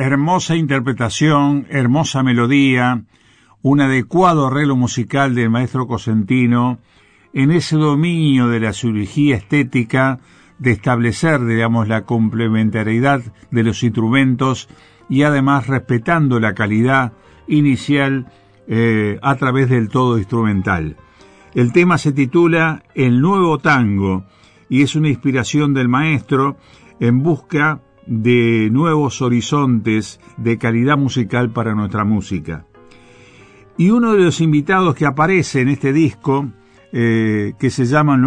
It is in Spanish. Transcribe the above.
Hermosa interpretación, hermosa melodía, un adecuado arreglo musical del maestro Cosentino en ese dominio de la cirugía estética, de establecer, digamos, la complementariedad de los instrumentos y además respetando la calidad inicial a través del todo instrumental. El tema se titula El Nuevo Tango y es una inspiración del maestro en busca de nuevos horizontes de calidad musical para nuestra música. Y uno de los invitados que aparece en este disco, que se llama